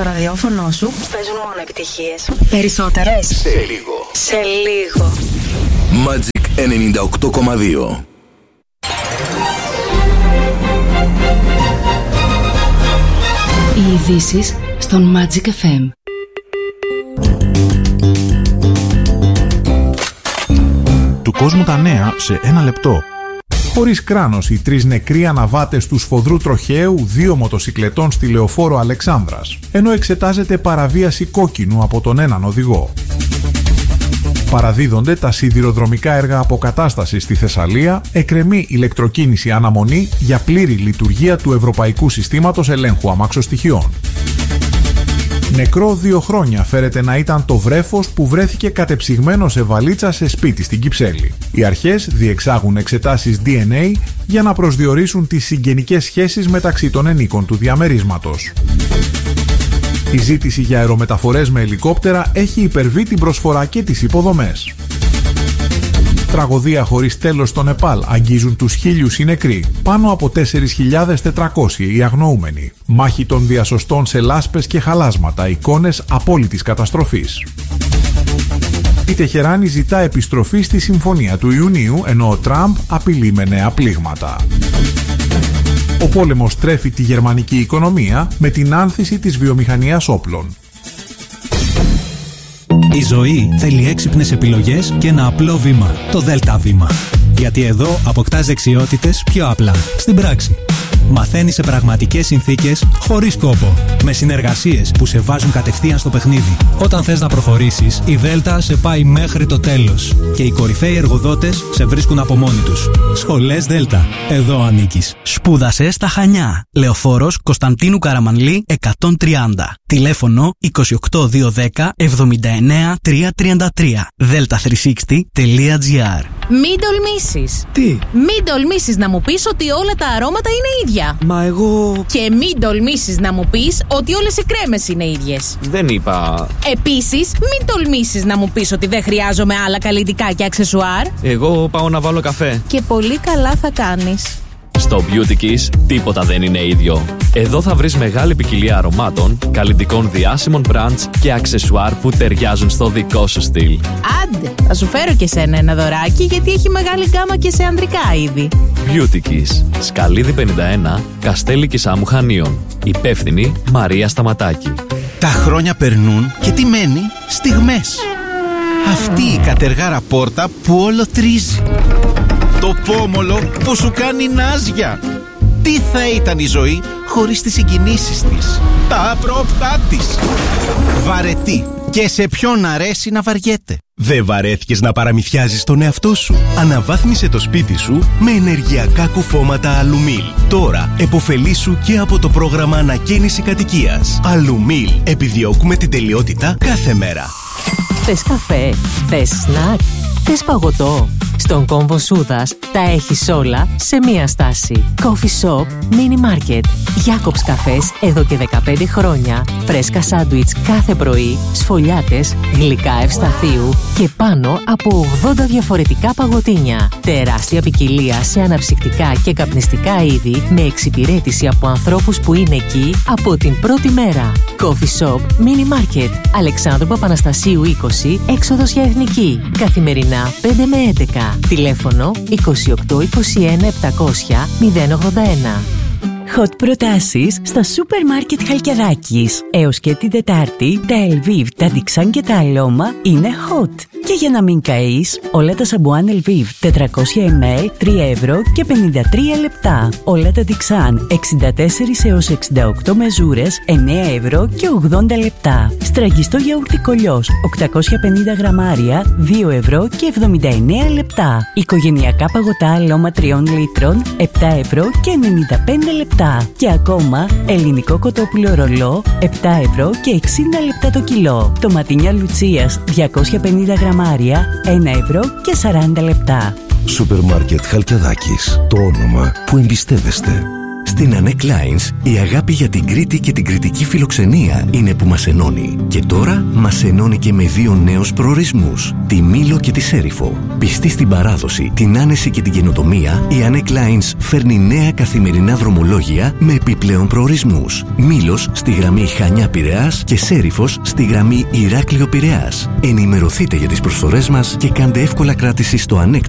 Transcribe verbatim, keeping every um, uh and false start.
Στο ραδιόφωνο σου παίζουν μόνο επιτυχίες. Περισσότερες. Σε λίγο. Σε λίγο. Magic ενενήντα οκτώ κόμμα δύο. Οι ειδήσεις στον Magic εφ εμ. Του κόσμου τα νέα σε ένα λεπτό. Χωρίς κράνος, οι τρεις νεκροί αναβάτες του σφοδρού τροχαίου δύο μοτοσικλετών στη Λεωφόρο Αλεξάνδρας, ενώ εξετάζεται παραβίαση κόκκινου από τον έναν οδηγό. Παραδίδονται τα σιδηροδρομικά έργα αποκατάστασης στη Θεσσαλία, εκκρεμεί ηλεκτροκίνηση αναμονή για πλήρη λειτουργία του Ευρωπαϊκού Συστήματος Ελέγχου Αμαξοστοιχειών. Νεκρό δύο χρόνια φέρεται να ήταν το βρέφος που βρέθηκε κατεψυγμένο σε βαλίτσα σε σπίτι στην Κυψέλη. Οι αρχές διεξάγουν εξετάσεις ντι εν έι για να προσδιορίσουν τις συγγενικές σχέσεις μεταξύ των ενίκων του διαμερίσματος. Η ζήτηση για αερομεταφορές με ελικόπτερα έχει υπερβεί την προσφορά και τις υποδομές. Τραγωδία χωρίς τέλος στο Νεπάλ, αγγίζουν τους χίλιους οι νεκροί, πάνω από τέσσερις χιλιάδες τετρακόσιοι οι αγνοούμενοι. Μάχη των διασωστών σε λάσπες και χαλάσματα, εικόνες απόλυτης καταστροφής. Η Τεχεράνη ζητά επιστροφή στη συμφωνία του Ιουνίου, ενώ ο Τραμπ απειλεί με νέα πλήγματα. Ο πόλεμος τρέφει τη γερμανική οικονομία με την άνθηση της βιομηχανίας όπλων. Η ζωή θέλει έξυπνες επιλογές και ένα απλό βήμα, το Δέλτα Βήμα. Γιατί εδώ αποκτάς δεξιότητες πιο απλά, στην πράξη. Μαθαίνεις σε πραγματικές συνθήκες, χωρίς κόπο. Με συνεργασίες που σε βάζουν κατευθείαν στο παιχνίδι. Όταν θες να προχωρήσεις, η Δέλτα σε πάει μέχρι το τέλος. Και οι κορυφαίοι εργοδότες σε βρίσκουν από μόνοι τους. Σχολές Δέλτα. Εδώ ανήκεις. Σπούδασε στα Χανιά. Λεωφόρος Κωνσταντίνου Καραμανλή εκατόν τριάντα. Τηλέφωνο είκοσι οκτώ διακόσια δέκα εβδομήντα εννέα τριακόσια τριάντα τρία. δέλτα τριακόσια εξήντα τελεία τζι άρ. Μην τολμήσεις. Τι? Μην τολμήσεις να μου πεις ότι όλα τα αρώματα είναι ίδια. Μα εγώ... Και μην τολμήσεις να μου πεις ότι όλες οι κρέμες είναι ίδιες. Δεν είπα... Επίσης, μην τολμήσεις να μου πεις ότι δεν χρειάζομαι άλλα καλλιτικά και αξεσουάρ. Εγώ πάω να βάλω καφέ. Και πολύ καλά θα κάνεις. Στο Beauty Kiss τίποτα δεν είναι ίδιο. Εδώ θα βρεις μεγάλη ποικιλία αρωμάτων, καλλιτικών διάσημων brands και αξεσουάρ που ταιριάζουν στο δικό σου στυλ. Άντε, θα σου φέρω και σένα ένα δωράκι γιατί έχει μεγάλη γκάμα και σε ανδρικά είδη. Beauty Kiss, Σκαλίδη πενήντα ένα, Καστέλη Κισάμου Χανίων. Υπεύθυνη Μαρία Σταματάκη. Τα χρόνια περνούν και τι μένει? Στιγμές. Αυτή η κατεργάρα πόρτα που όλο τρίζει. Το πόμολο που σου κάνει νάζια. Τι θα ήταν η ζωή χωρίς τις συγκινήσεις της, τα απρόπτά της. Βαρετή. Και σε ποιον αρέσει να βαριέται. Δεν βαρέθηκες να παραμυθιάζεις τον εαυτό σου? Αναβάθμισε το σπίτι σου με ενεργειακά κουφώματα Αλουμίλ. Τώρα επωφελήσου και από το πρόγραμμα ανακαίνιση κατοικίας. Αλουμίλ. Επιδιώκουμε την τελειότητα κάθε μέρα. Θες καφέ? Θες σνακ? Θες παγωτό? Στον κόμβο Σούδας τα έχεις όλα σε μία στάση. Coffee Shop Mini Market. Jacobs καφές εδώ και δεκαπέντε χρόνια. Φρέσκα σάντουιτς κάθε πρωί, σφολιάτες, γλυκά ευσταθείου και πάνω από ογδόντα διαφορετικά παγωτίνια. Τεράστια ποικιλία σε αναψυκτικά και καπνιστικά είδη με εξυπηρέτηση από ανθρώπους που είναι εκεί από την πρώτη μέρα. Coffee Shop Mini Market. Αλεξάνδρου Παπαναστασίου είκοσι, έξοδος για Εθνική. Καθημερινά πέντε με έντεκα. Τηλέφωνο είκοσι οκτώ είκοσι ένα επτακόσια μηδέν ογδόντα ένα. Hot προτάσεις στα σούπερ μάρκετ Χαλκιδάκης. Έως και την Τετάρτη, τα Elviv, τα Dixan και τα Aloma είναι hot. Και για να μην καείς, όλα τα σαμπουάν Elviv τετρακόσια μιλιλίτρα τρία ευρώ και πενήντα τρία λεπτά. Όλα τα Dixan εξήντα τέσσερα έως εξήντα οκτώ μεζούρες εννέα ευρώ και ογδόντα λεπτά. Στραγγιστό γιαούρτι Κολιός οκτακόσια πενήντα γραμμάρια δύο ευρώ και εβδομήντα εννέα λεπτά. Οικογενειακά παγωτά Aloma τριών λίτρων επτά ευρώ και ενενήντα πέντε λεπτά. Και ακόμα ελληνικό κοτόπουλο ρολό επτά ευρώ και εξήντα λεπτά το κιλό. Τοματίνια Λουτσίας διακόσια πενήντα γραμμάρια ένα ευρώ και σαράντα λεπτά. Σούπερ μάρκετ Χαλκιδάκης. Το όνομα που εμπιστεύεστε. Στη Στην Anec Lines, η αγάπη για την Κρήτη και την κρητική φιλοξενία είναι που μας ενώνει. Και τώρα μας ενώνει και με δύο νέους προορισμούς, τη Μήλο και τη Σέριφο. Πιστή στην παράδοση, την άνεση και την καινοτομία, η Anec Lines φέρνει νέα καθημερινά δρομολόγια με επιπλέον προορισμούς. Μήλος στη γραμμή Χανιά-Πειραιάς και Σέριφος στη γραμμή Ηράκλειο-Πειραιάς. Ενημερωθείτε για τις προσφορές μας και κάντε εύκολα κράτηση στο anec